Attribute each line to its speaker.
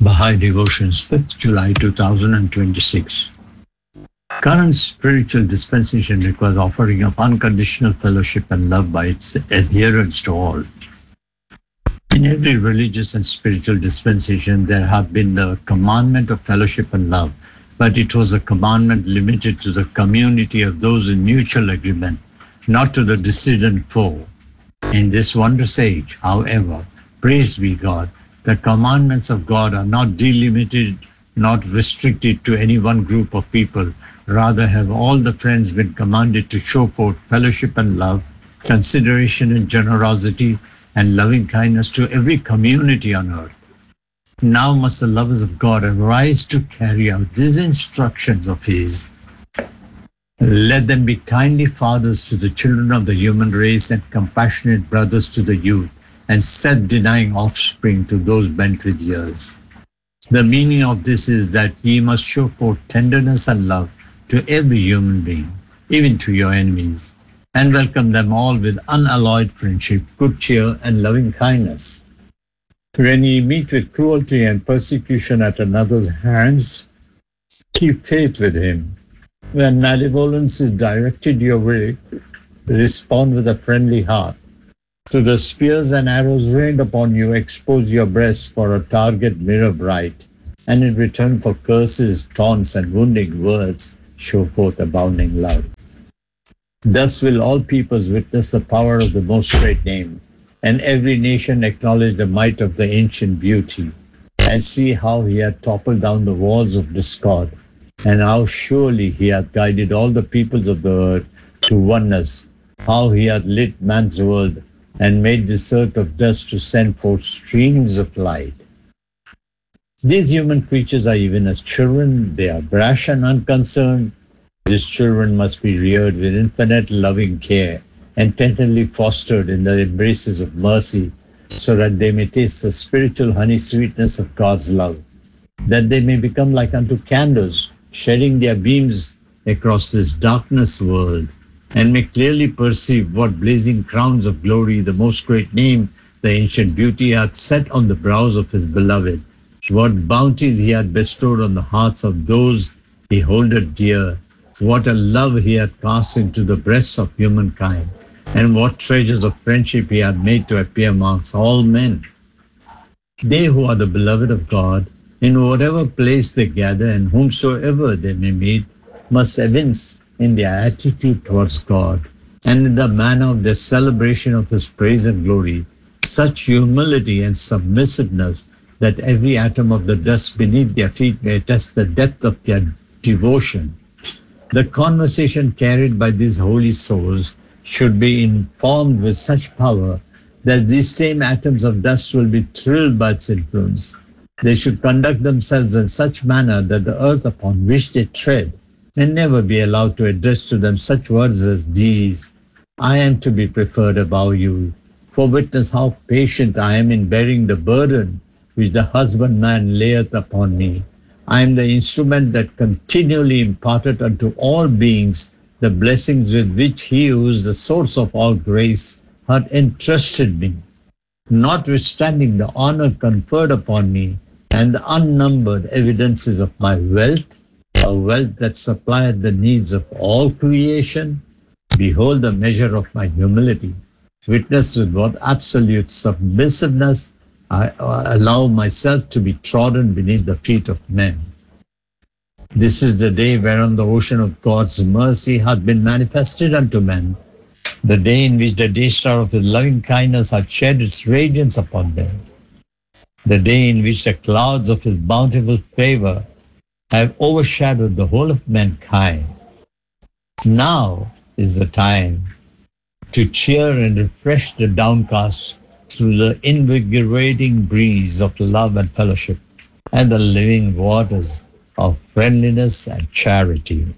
Speaker 1: Baha'i Devotions, 5th July 2026. Current spiritual dispensation requires offering of unconditional fellowship and love by its adherents to all. In every religious and spiritual dispensation, there have been the commandment of fellowship and love, but it was a commandment limited to the community of those in mutual agreement, not to the dissident foe. In this wondrous age, however, praised be God, the commandments of God are not delimited, not restricted to any one group of people. Rather, have all the friends been commanded to show forth fellowship and love, consideration and generosity, and loving kindness to every community on earth. Now must the lovers of God arise to carry out these instructions of His. Let them be kindly fathers to the children of the human race and compassionate brothers to the youth, and self-denying offspring to those bent with years. The meaning of this is that ye must show forth tenderness and love to every human being, even to your enemies, and welcome them all with unalloyed friendship, good cheer, and loving kindness. When ye meet with cruelty and persecution at another's hands, keep faith with him. When malevolence is directed your way, respond with a friendly heart. To the spears and arrows rained upon you, expose your breasts for a target mirror bright, and in return for curses, taunts, and wounding words, show forth abounding love. Thus will all peoples witness the power of the Most Great Name, and every nation acknowledge the might of the ancient beauty, and see how He hath toppled down the walls of discord, and how surely He hath guided all the peoples of the earth to oneness, how He hath lit man's world, and made this earth of dust to send forth streams of light. These human creatures are even as children. They are brash and unconcerned. These children must be reared with infinite loving care and tenderly fostered in the embraces of mercy, so that they may taste the spiritual honey sweetness of God's love, that they may become like unto candles, shedding their beams across this darkness world, and may clearly perceive what blazing crowns of glory the Most Great Name, the ancient beauty, hath set on the brows of His beloved, what bounties He hath bestowed on the hearts of those He holdeth dear, what a love He hath cast into the breasts of humankind, and what treasures of friendship He hath made to appear amongst all men. They who are the beloved of God, in whatever place they gather and whomsoever they may meet, must evince in their attitude towards God, and in the manner of their celebration of His praise and glory, such humility and submissiveness that every atom of the dust beneath their feet may attest the depth of their devotion. The conversation carried by these holy souls should be informed with such power that these same atoms of dust will be thrilled by its influence. They should conduct themselves in such manner that the earth upon which they tread may never be allowed to address to them such words as these: I am to be preferred above you, for witness how patient I am in bearing the burden which the husbandman layeth upon me. I am the instrument that continually imparteth unto all beings the blessings with which He who is the source of all grace hath entrusted me. Notwithstanding the honor conferred upon me and the unnumbered evidences of my wealth, a wealth that supplieth the needs of all creation, behold the measure of my humility. Witness with what absolute submissiveness I allow myself to be trodden beneath the feet of men. This is the day whereon the ocean of God's mercy hath been manifested unto men, the day in which the day star of His loving kindness hath shed its radiance upon them, the day in which the clouds of His bountiful favor have overshadowed the whole of mankind. Now is the time to cheer and refresh the downcast through the invigorating breeze of love and fellowship and the living waters of friendliness and charity.